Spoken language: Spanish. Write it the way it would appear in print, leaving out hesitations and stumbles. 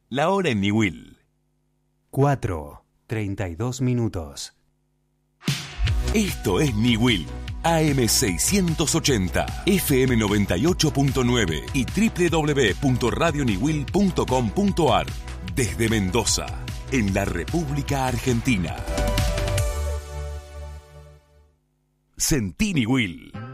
La hora en Niwil. 4:32. Esto es Niwil. AM680, FM 98.9 y www.radioniwil.com.ar. Desde Mendoza, en la República Argentina. Sentí Niwil.